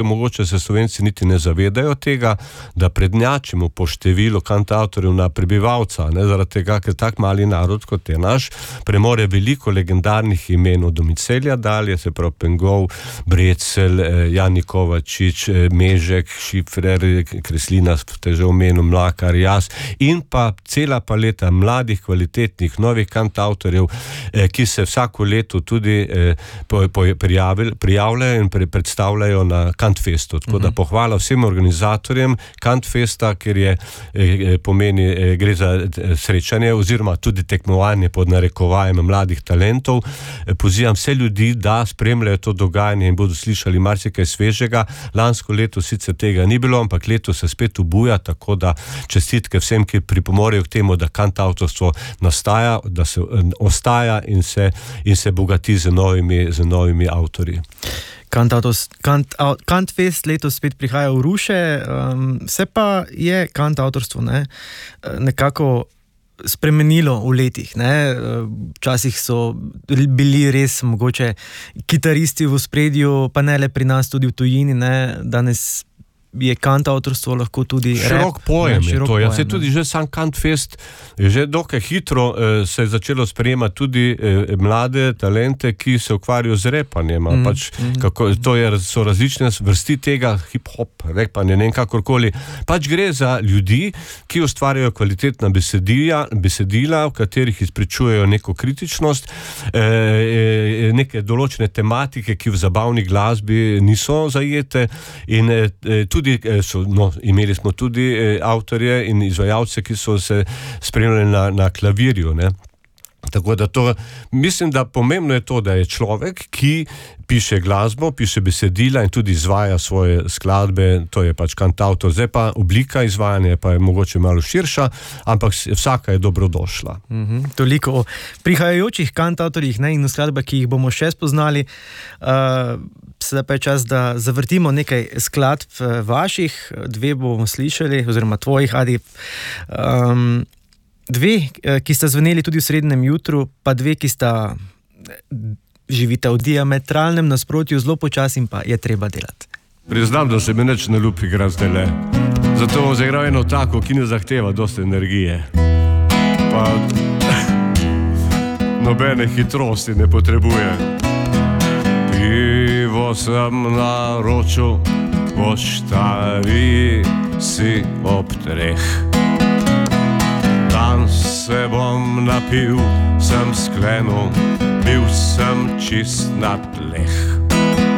mogoče se Slovenci niti ne zavedajo tega, da prednjačimo po številu kantavtorjev na prebivalca, ne, zaradi tega, ker tak mali narod, kot je naš, premore veliko legendarnih imen od Domicelja dalje, se pravi Pengov, Brecelj, Jani Kovačič, Mežek, Šifrer, Kreslina, ste že omenil, Mlakar, jaz, in pa cela paleta mladih, kvalitetnih, novih kantavtorjev, ki se vsako leto tudi prijavljajo in predstavljajo na Kantfestu. Tako da pohvala vsem organizatorjem Kantfesta, ker gre za srečanje oziroma tudi tekmovanje pod narekovajem mladih talentov. Pozivam vse ljudi, da spremljajo to dogajanje in bodo slišali marsikaj svežega. Lansko leto sicer tega ni bilo, ampak leto se spet ubuja, tako da čestitke vsem, ki pripomorejo k temu, da kantavtorstvo nastaja, da se ostaja in se bogati z novimi avtorji. Kantfest letos spet prihaja v Ruše, se pa je kantavtorstvo nekako spremenilo v letih. Včasih so bili res mogoče kitaristi v ospredju, pa ne le pri nas, tudi v tujini. Danes je kantavtorstvo lahko tudi širok pojem je to. Ja, se tudi že sam Kantfest že dokaj hitro se je začelo sprejemati tudi mlade talente, ki se ukvarjajo z repanjem. So različne vrsti tega, hip-hop, repanje, ne kakorkoli. Pač gre za ljudi, ki ustvarjajo kvalitetna besedila, v katerih izpričujejo neko kritičnost, neke določene tematike, ki v zabavni glasbi niso zajete, in imeli smo tudi avtorje in izvajalce, ki so se spremljali na klavirju, ne. Tako da mislim, da pomembno je to, da je človek, ki piše glasbo, piše besedila in tudi izvaja svoje skladbe, to je pač kantavtor. Zdaj pa oblika izvajanja pa je mogoče malo širša, ampak vsaka je dobrodošla. Toliko o prihajajočih kantavtorjih in skladbah, ki jih bomo še spoznali. Sedaj pa je čas, da zavrtimo nekaj skladb vaših, dve bomo slišali, oziroma tvojih, Adi. Dve, ki sta zveneli tudi v srednjem jutru, pa dve, ki sta živita v diametralnem nasprotju, zelo počasi in pa je treba delati. Priznam, da se mi nič ne ljubi igrati zdajle. Zato bom zaigral eno tako, ki ne zahteva dosti energije. Pa nobene hitrosti ne potrebuje. Pivo sem naročil, poštari si ob 3. Se bom napil, sem sklenil, bil sem čist na tleh.